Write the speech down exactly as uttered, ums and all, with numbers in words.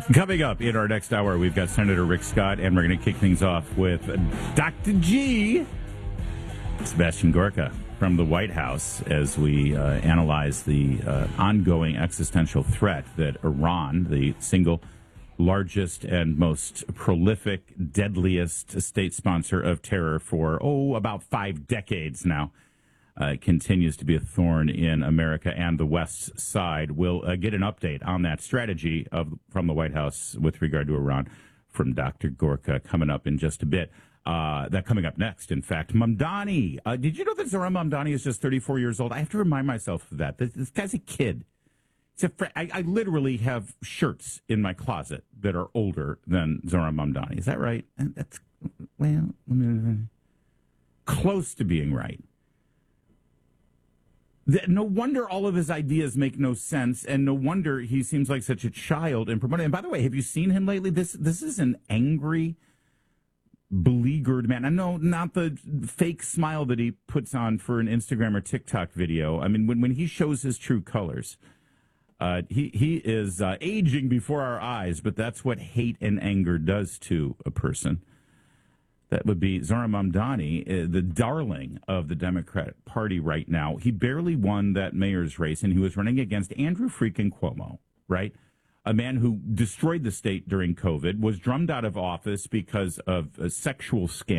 Coming up in our next hour, we've got Senator Rick Scott, and we're going to kick things off with Doctor G, Sebastian Gorka, from the White House, as we uh, analyze the uh, ongoing existential threat that Iran, the single largest and most prolific, deadliest state sponsor of terror for, oh, about five decades now, uh, continues to be a thorn in America and the West's side. We'll uh, get an update on that strategy of from the White House with regard to Iran from Doctor Gorka coming up in just a bit. Uh, that coming up next, in fact. Mamdani. Uh, did you know that Zohran Mamdani is just thirty-four years old? I have to remind myself of that. This, this guy's a kid. He's a fr- I, I literally have shirts in my closet that are older than Zohran Mamdani. Is that right? And that's, well, close to being right. The, no wonder all of his ideas make no sense, and no wonder he seems like such a child in promoting. And by the way, have you seen him lately? This this is an angry, beleaguered man. I know, not the fake smile that he puts on for an Instagram or TikTok video. I mean, when, when he shows his true colors, uh, he, he is uh, aging before our eyes, but that's what hate and anger does to a person. That would be Zohran Mamdani, uh, the darling of the Democratic Party right now. He barely won that mayor's race, and he was running against Andrew freaking Cuomo, right? A man who destroyed the state during COVID, was drummed out of office because of a sexual scandal.